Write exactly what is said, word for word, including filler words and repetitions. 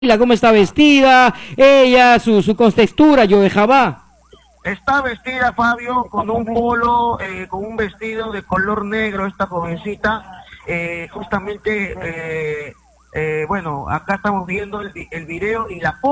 cómo está vestida, ella, su, su contextura, yo dejaba. Está vestida, Fabio, con un polo, eh, con un vestido de color negro, esta jovencita, eh, justamente, eh, eh, bueno, acá estamos viendo el, el video y la